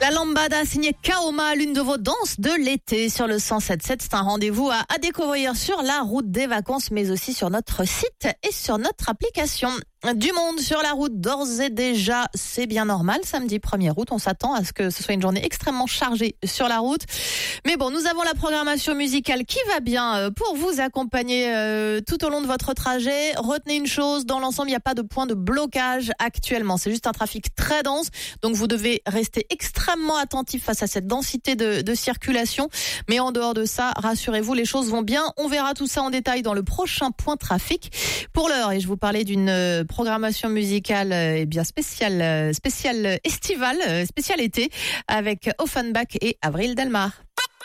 La lambada signée Kaoma, l'une de vos danses de l'été sur le 107.7. C'est un rendez-vous à découvrir sur la route des vacances, mais aussi sur notre site et sur notre application. Du monde sur la route d'ores et déjà, c'est bien normal. Samedi 1er août, on s'attend à ce que ce soit une journée extrêmement chargée sur la route. Mais bon, nous avons la programmation musicale qui va bien pour vous accompagner tout au long de votre trajet. Retenez une chose, dans l'ensemble, il n'y a pas de point de blocage actuellement. C'est juste un trafic très dense, donc vous devez rester extrêmement attentif face à cette densité de circulation. Mais en dehors de ça, rassurez-vous, les choses vont bien. On verra tout ça en détail dans le prochain point trafic. Pour l'heure, et je vous parlais d'une programmation musicale spéciale estivale, spéciale été avec Offenbach et Avril Delmar.